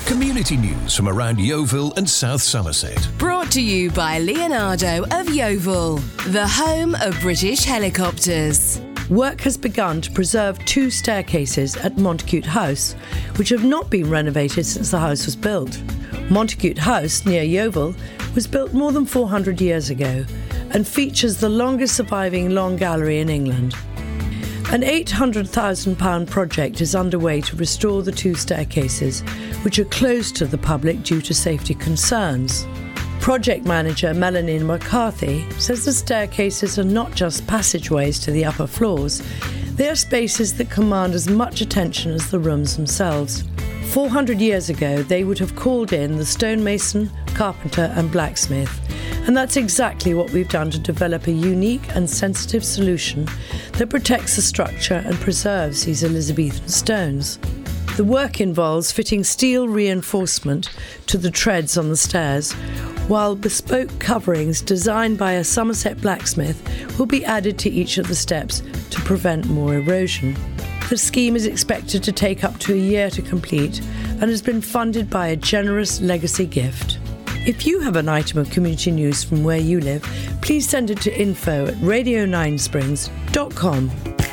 Community news from around Yeovil and South Somerset. Brought to you by Leonardo of Yeovil, the home of British helicopters. Work has begun to preserve 2 staircases at Montacute House, which have not been renovated since the house was built. Montacute House, near Yeovil, was built more than 400 years ago and features the longest surviving long gallery in England. An £800,000 project is underway to restore the 2 staircases, which are closed to the public due to safety concerns. Project manager Melanie McCarthy says the staircases are not just passageways to the upper floors, they are spaces that command as much attention as the rooms themselves. 400 years ago, they would have called in the stonemason, carpenter and blacksmith, and that's exactly what we've done to develop a unique and sensitive solution that protects the structure and preserves these Elizabethan stones. The work involves fitting steel reinforcement to the treads on the stairs, while bespoke coverings designed by a Somerset blacksmith will be added to each of the steps to prevent more erosion. The scheme is expected to take up to a year to complete and has been funded by a generous legacy gift. If you have an item of community news from where you live, please send it to info@radio9springs.com.